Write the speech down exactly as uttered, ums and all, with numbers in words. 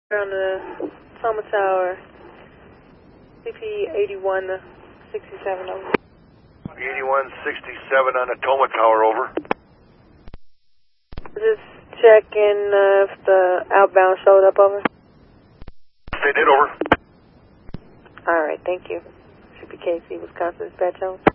On the Toma Tower, C P eighty-one sixty-seven over. eighty-one sixty-seven on the Toma Tower, over. Just checking uh, if the outbound showed up, over. They did, over. Alright, thank you. C P K C, Wisconsin Dispatch Home.